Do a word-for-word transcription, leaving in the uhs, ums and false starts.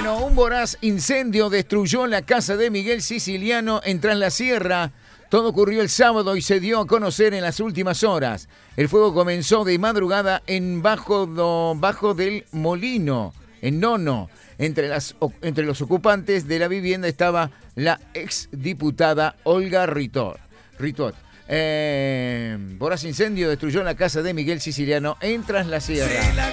Bueno, un voraz incendio destruyó la casa de Miguel Siciliano en Tras la Sierra. Todo ocurrió el sábado y se dio a conocer en las últimas horas. El fuego comenzó de madrugada en Bajo, do, bajo del Molino, en Nono. Entre, las, entre los ocupantes de la vivienda estaba la exdiputada Olga Ritot. Ritot. Eh, voraz incendio destruyó la casa de Miguel Siciliano en Tras la Sierra.